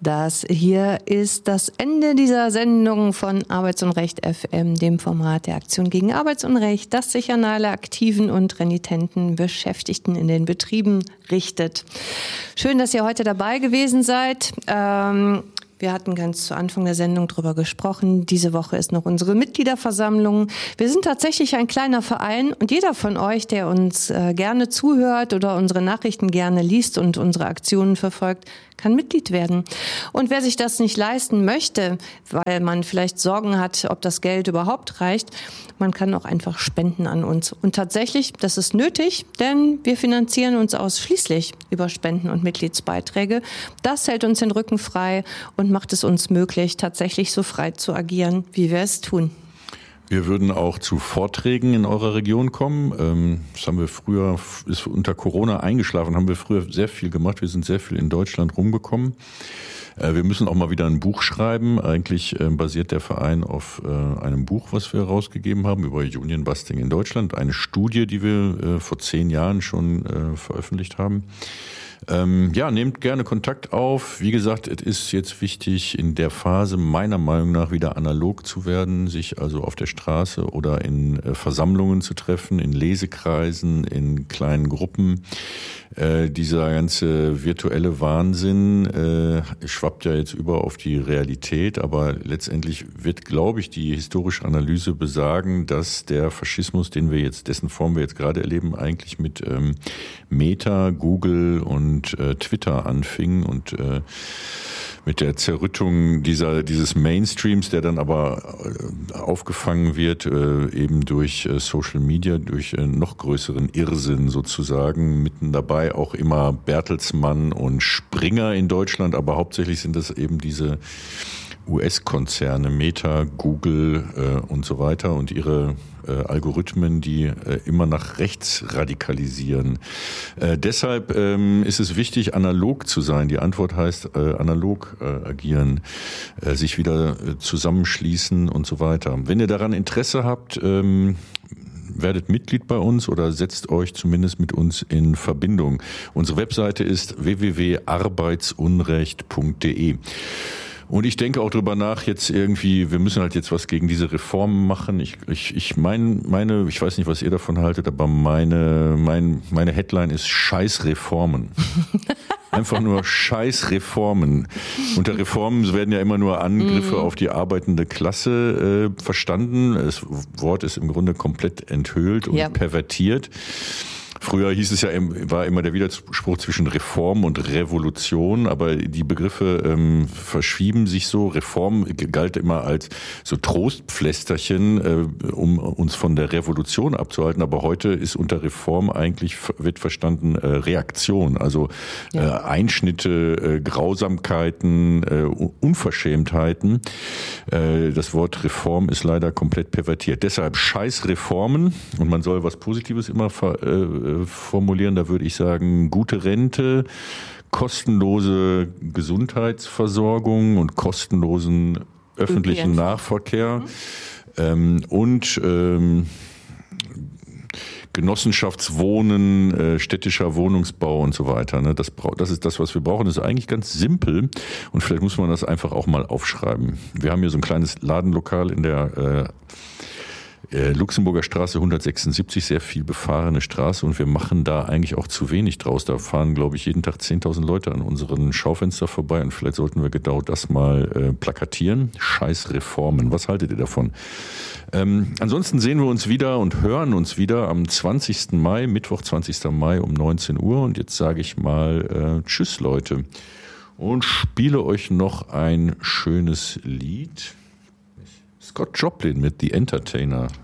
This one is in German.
Das hier ist das Ende dieser Sendung von Arbeits- und Recht FM, dem Format der Aktion gegen Arbeitsunrecht, das sich an alle aktiven und renitenten Beschäftigten in den Betrieben richtet. Schön, dass ihr heute dabei gewesen seid. Wir hatten ganz zu Anfang der Sendung darüber gesprochen. Diese Woche ist noch unsere Mitgliederversammlung. Wir sind tatsächlich ein kleiner Verein und jeder von euch, der uns gerne zuhört oder unsere Nachrichten gerne liest und unsere Aktionen verfolgt, kann Mitglied werden. Und wer sich das nicht leisten möchte, weil man vielleicht Sorgen hat, ob das Geld überhaupt reicht, man kann auch einfach spenden an uns. Und tatsächlich, das ist nötig, denn wir finanzieren uns ausschließlich über Spenden und Mitgliedsbeiträge. Das hält uns den Rücken frei und macht es uns möglich, tatsächlich so frei zu agieren, wie wir es tun. Wir würden auch zu Vorträgen in eurer Region kommen. Das haben wir früher, ist unter Corona eingeschlafen, haben wir früher sehr viel gemacht. Wir sind sehr viel in Deutschland rumgekommen. Wir müssen auch mal wieder ein Buch schreiben. Eigentlich basiert der Verein auf einem Buch, was wir herausgegeben haben über Union Busting in Deutschland. Eine Studie, die wir vor 10 Jahren schon veröffentlicht haben. Nehmt gerne Kontakt auf. Wie gesagt, es ist jetzt wichtig, in der Phase meiner Meinung nach wieder analog zu werden, sich also auf der Straße oder in Versammlungen zu treffen, in Lesekreisen, in kleinen Gruppen. Dieser ganze virtuelle Wahnsinn schwappt ja jetzt über auf die Realität, aber letztendlich wird, glaube ich, die historische Analyse besagen, dass der Faschismus, dessen Form wir jetzt gerade erleben, eigentlich mit Meta, Google und Twitter anfing und mit der Zerrüttung dieses Mainstreams, der dann aber aufgefangen wird, eben durch Social Media, durch noch größeren Irrsinn sozusagen. Mitten dabei auch immer Bertelsmann und Springer in Deutschland, aber hauptsächlich sind das eben diese US-Konzerne, Meta, Google und so weiter und ihre Algorithmen, die immer nach rechts radikalisieren. Deshalb ist es wichtig, analog zu sein. Die Antwort heißt analog agieren, sich wieder zusammenschließen und so weiter. Wenn ihr daran Interesse habt, werdet Mitglied bei uns oder setzt euch zumindest mit uns in Verbindung. Unsere Webseite ist www.arbeitsunrecht.de. Und ich denke auch drüber nach, jetzt irgendwie, wir müssen halt jetzt was gegen diese Reformen machen. Ich weiß nicht, was ihr davon haltet, aber meine Headline ist Scheißreformen. Einfach nur Scheißreformen. Unter Reformen werden ja immer nur Angriffe auf die arbeitende Klasse verstanden. Das Wort ist im Grunde komplett enthüllt und pervertiert. Früher hieß es ja, war immer der Widerspruch zwischen Reform und Revolution, aber die Begriffe verschieben sich so. Reform galt immer als so Trostpflästerchen, um uns von der Revolution abzuhalten, aber heute ist unter Reform wird verstanden Reaktion, also Einschnitte, Grausamkeiten, Unverschämtheiten. Das Wort Reform ist leider komplett pervertiert. Deshalb scheiß Reformen, und man soll was Positives immer formulieren, da würde ich sagen, gute Rente, kostenlose Gesundheitsversorgung und kostenlosen öffentlichen Nahverkehr und Genossenschaftswohnen, städtischer Wohnungsbau und so weiter. Das ist das, was wir brauchen. Das ist eigentlich ganz simpel und vielleicht muss man das einfach auch mal aufschreiben. Wir haben hier so ein kleines Ladenlokal in der Luxemburger Straße 176, sehr viel befahrene Straße, und wir machen da eigentlich auch zu wenig draus. Da fahren, glaube ich, jeden Tag 10.000 Leute an unseren Schaufenster vorbei, und vielleicht sollten wir genau das mal plakatieren. Scheiß Reformen. Was haltet ihr davon? Ansonsten sehen wir uns wieder und hören uns wieder am 20. Mai, Mittwoch 20. Mai um 19 Uhr. Und jetzt sage ich mal Tschüss, Leute, und spiele euch noch ein schönes Lied. Scott Joplin mit The Entertainer.